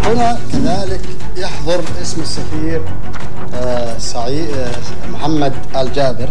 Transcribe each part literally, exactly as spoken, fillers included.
هنا كذلك يحضر اسم السفير سعيد محمد الجابر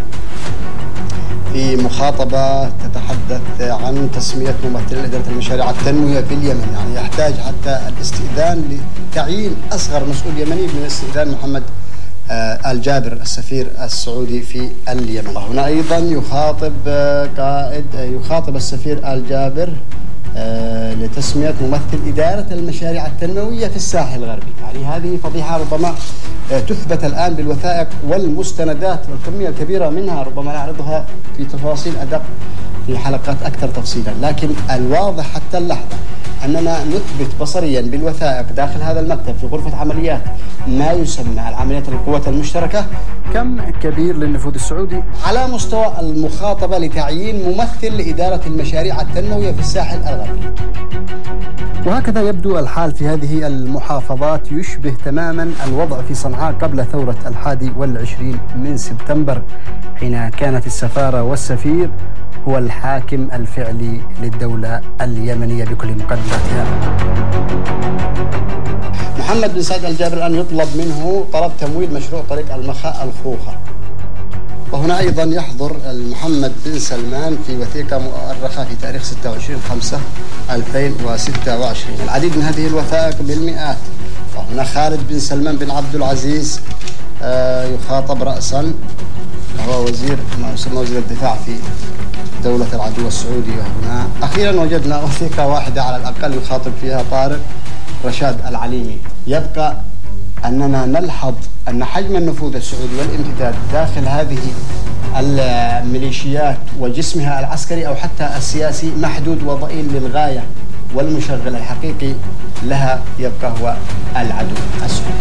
في مخاطبة تتحدث عن تسمية ممثل إدارة المشاريع التنموية في اليمن. يعني يحتاج حتى الاستئذان لتعيين أصغر مسؤول يمني من استئذان محمد الجابر السفير السعودي في اليمن. هنا أيضا يخاطب قائد يخاطب السفير الجابر لتسمية ممثل إدارة المشاريع التنموية في الساحل الغربي. يعني هذه فضيحة ربما تثبت الآن بالوثائق والمستندات والكمية الكبيرة منها، ربما نعرضها في تفاصيل أدق في حلقات أكثر تفصيلا، لكن الواضح حتى اللحظة أننا نثبت بصريا بالوثائق داخل هذا المكتب في غرفة عمليات ما يسمى العمليات القوات المشتركة كم كبير للنفوذ السعودي على مستوى المخاطبة لتعيين ممثل لإدارة المشاريع التنموية في الساحل الغربي. وهكذا يبدو الحال في هذه المحافظات، يشبه تماما الوضع في صنعاء قبل ثورة الحادي والعشرين من سبتمبر، حين كانت السفارة والسفير هو الحاكم الفعلي للدولة اليمنية بكل مقدماتها. محمد بن سعد الجابر الآن يطلب منه طلب تمويل مشروع طريق المخاء الخوخة. وهنا أيضا يحضر محمد بن سلمان في وثيقة مؤرخة في تاريخ ستة وعشرين خمسة ألفين وستة وعشرين. العديد من هذه الوثائق بالمئات. وهنا خالد بن سلمان بن عبد العزيز يخاطب رأسا، وهو وزير ما يسمى وزير الدفاع في دولة العدو السعودي. وهنا أخيرا وجدنا وثيقة واحدة على الأقل يخاطب فيها طارق رشاد العليمي. يبقى أننا نلحظ أن حجم النفوذ السعودي والامتداد داخل هذه الميليشيات وجسمها العسكري أو حتى السياسي محدود وضئيل للغاية، والمشغل الحقيقي لها يبقى هو العدو السعودي.